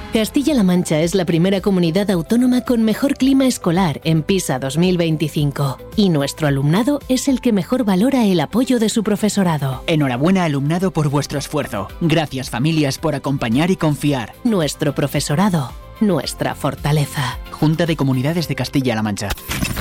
Castilla-La Mancha es la primera comunidad autónoma con mejor clima escolar en PISA 2025 y nuestro alumnado es el que mejor valora el apoyo de su profesorado. Enhorabuena, alumnado, por vuestro esfuerzo. Gracias, familias, por acompañar y confiar. Nuestro profesorado, nuestra fortaleza. Junta de Comunidades de Castilla-La Mancha.